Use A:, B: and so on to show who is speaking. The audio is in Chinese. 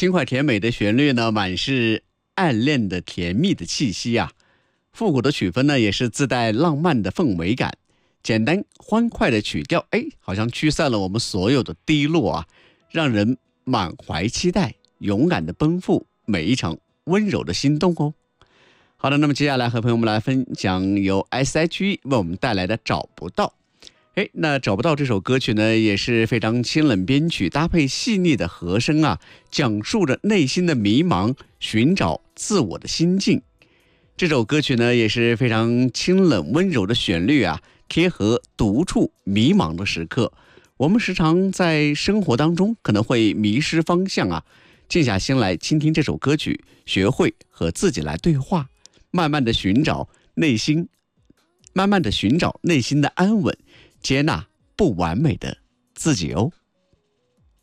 A: 轻快甜美的旋律呢，满是暗恋的甜蜜的气息啊。复古的曲风呢，也是自带浪漫的氛围感。简单欢快的曲调，好像驱散了我们所有的低落啊，让人满怀期待，勇敢的奔赴每一场温柔的心动哦。好的，那么接下来和朋友们来分享由 S.H.E 为我们带来的《找不到》。那找不到这首歌曲呢，也是非常清冷编曲，搭配细腻的和声啊，讲述着内心的迷茫，寻找自我的心境。这首歌曲呢，也是非常清冷温柔的旋律啊，贴合独处迷茫的时刻。我们时常在生活当中可能会迷失方向啊，静下心来倾听这首歌曲，学会和自己来对话，慢慢的寻找内心的安稳，接纳不完美的自己哦。